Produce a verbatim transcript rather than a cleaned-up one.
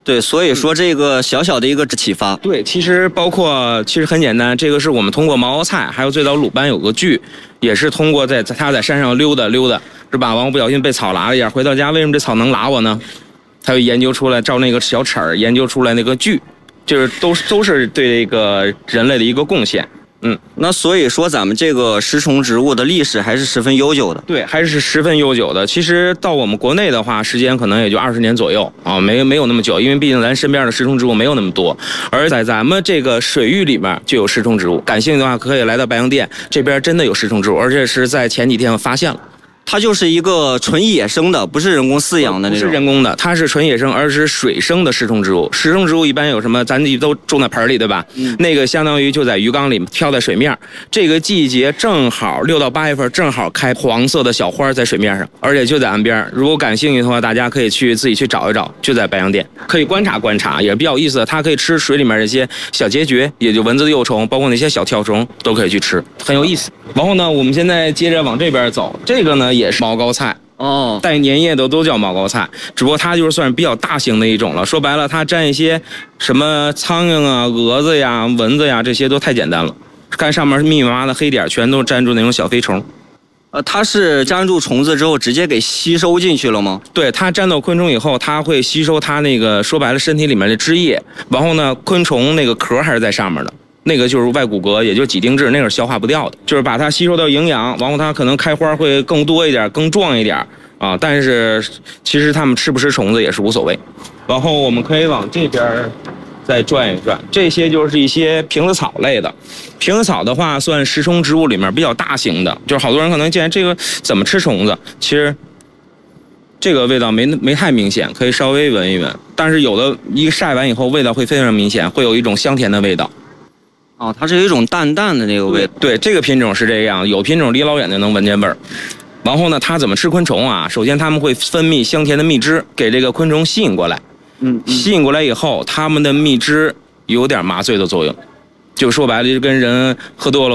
对，所以说这个小小的一个启发。 对，其实包括其实很简单，这个是我们通过毛毛菜，还有最早鲁班有个剧，也是通过在他在山上溜达溜达，是吧？完后不小心被草拉了一下，回到家为什么这草能拉我呢？他就研究出来，照那个小齿儿研究出来那个剧，就是都都是对这个人类的一个贡献。嗯， 那所以说咱们这个食虫植物的历史还是十分悠久的。 对，还是十分悠久的。其实到我们国内的话，时间可能也就二十年左右啊，没没有那么久，因为毕竟咱身边的食虫植物没有那么多。而在咱们这个水域里面就有食虫植物，感兴趣的话可以来到白洋淀这边，真的有食虫植物，而且是在前几天发现了。 它就是一个纯野生的，不是人工饲养的那种。 不是人工的，它是纯野生，而是水生的食虫植物。食虫植物一般有什么？咱都种在盆里，对吧？嗯、那个相当于就在鱼缸里飘在水面。这个季节正好六到八月份，正好开黄色的小花在水面上，而且就在岸边。如果感兴趣的话，大家可以去自己去找一找，就在白洋淀，可以观察观察，也比较有意思的。它可以吃水里面这些小孑孓，也就蚊子的幼虫，包括那些小跳虫都可以去吃，很有意思。然后呢，我们现在接着往这边走，这个呢也是毛膏菜。哦，带粘液的都叫毛膏菜，只不过它就是算比较大型的一种了。说白了，它粘一些什么苍蝇啊、蛾子呀、蚊子呀，这些都太简单了。看上面密密麻麻的黑点，全都粘住那种小飞虫。 呃，它是粘住虫子之后直接给吸收进去了吗？ 对，它粘到昆虫以后，它会吸收它那个说白了身体里面的汁液，然后呢，昆虫那个壳还是在上面的。那个就是外骨骼，也就是几丁质，那个是消化不掉的，就是把它吸收到营养，然后它可能开花会更多一点，更壮一点啊。但是其实它们吃不吃虫子也是无所谓。然后我们可以往这边再转一转，这些就是一些瓶子草类的。瓶子草的话，算食虫植物里面比较大型的，就是好多人可能见这个怎么吃虫子，其实这个味道没没太明显，可以稍微闻一闻。但是有的一晒完以后，味道会非常明显，会有一种香甜的味道。 哦，它是有一种淡淡的那个味道。 对，这个品种是这样，有品种离老远就能闻见味儿。然后呢，它怎么吃昆虫啊？首先它们会分泌香甜的蜜汁，给这个昆虫吸引过来。嗯，嗯吸引过来以后，它们的蜜汁有点麻醉的作用，就说白了就跟人喝多了